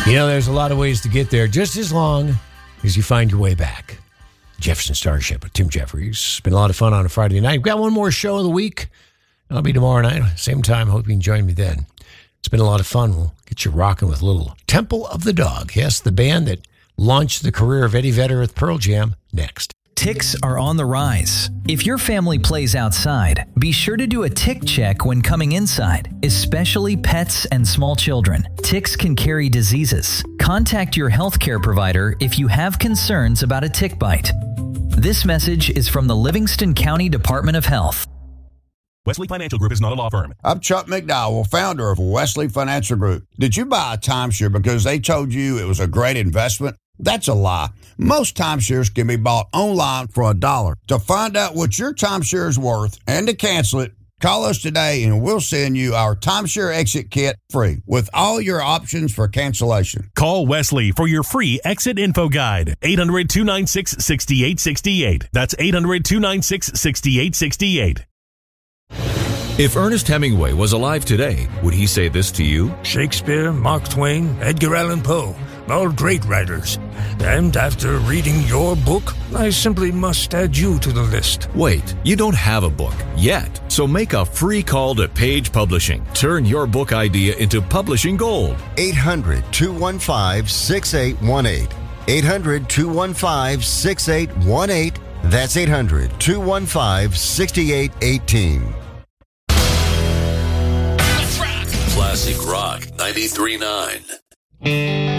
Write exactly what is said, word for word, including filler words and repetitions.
You know, there's a lot of ways to get there, just as long as you find your way back. Jefferson Starship with Tim Jeffries. It's been a lot of fun on a Friday night. We've got one more show of the week. I'll be tomorrow night, same time. Hope you can join me then. It's been a lot of fun. We'll get you rocking with a little Temple of the Dog. Yes, the band that launched the career of Eddie Vedder with Pearl Jam next. Ticks are on the rise. If your family plays outside, be sure to do a tick check when coming inside, especially pets and small children. Ticks can carry diseases. Contact your healthcare provider if you have concerns about a tick bite. This message is from the Livingston County Department of Health. Wesley Financial Group is not a law firm. I'm Chuck McDowell, founder of Wesley Financial Group. Did you buy a timeshare because they told you it was a great investment? That's a lie. Most timeshares can be bought online for a dollar. To find out what your timeshare is worth and to cancel it, call us today and we'll send you our timeshare exit kit free with all your options for cancellation. Call Wesley for your free exit info guide. eight hundred, two nine six, six eight six eight. That's eight hundred, two nine six, six eight six eight. If Ernest Hemingway was alive today, would he say this to you? Shakespeare, Mark Twain, Edgar Allan Poe, all great writers. And after reading your book, I simply must add you to the list. Wait, you don't have a book yet, so make a free call to Page Publishing. Turn your book idea into publishing gold. eight hundred, two one five, six eight one eight. eight hundred, two one five, six eight one eight. That's eight hundred, two one five, six eight one eight. Classic Rock ninety-three point nine.